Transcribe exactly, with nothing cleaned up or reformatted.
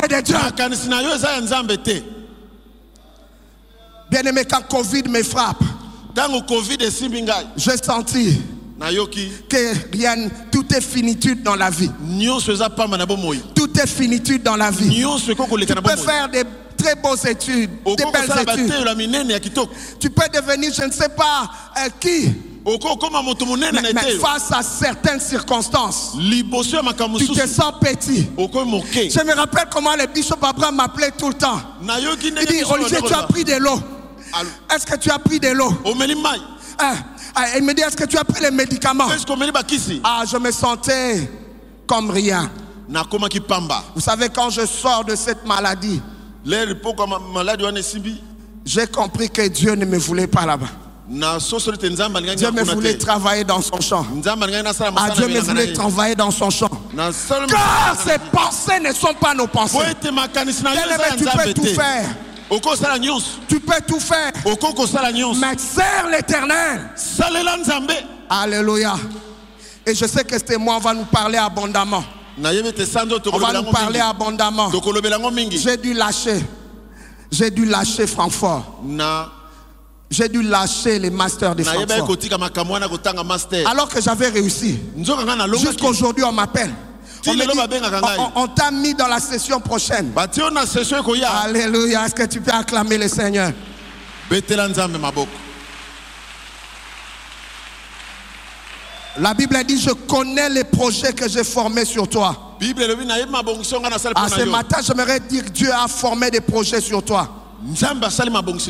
volonté de Dieu. Bien-aimé, quand Covid me frappe, j'ai senti que rien, tout est finitude dans la vie. Tout est finitude dans la vie. Tu peux faire des très beaux études, des belles études. Tu peux devenir, je ne sais pas euh, qui. Mais, mais face à certaines circonstances, tu te sens petit. Je me rappelle comment le bishop Abraham m'appelait tout le temps. Il dit, Olivier, tu as pris de l'eau. Est-ce que tu as pris de l'eau? Ah, il me dit, est-ce que tu as pris les médicaments? Ah, je me sentais comme rien. Vous savez, quand je sors de cette maladie, j'ai compris que Dieu ne me voulait pas là-bas. Dieu me voulait travailler dans son champ. Ah, Dieu me voulait travailler dans son champ. Car ses pensées ne sont pas nos pensées. Tu peux tout faire. Tu peux tout faire. Mais sers l'Éternel. Alléluia. Et je sais que ce mois va nous parler abondamment. On va nous parler abondamment. J'ai dû lâcher. J'ai dû lâcher Francfort. J'ai dû lâcher les masters de Francfort. Alors que j'avais réussi. Jusqu'aujourd'hui, on m'appelle. On, dit, on, on t'a mis dans la session prochaine. Alléluia. Est-ce que tu peux acclamer le Seigneur? La Bible dit, je connais les projets que j'ai formés sur toi. À ce matin, j'aimerais dire que Dieu a formé des projets sur toi.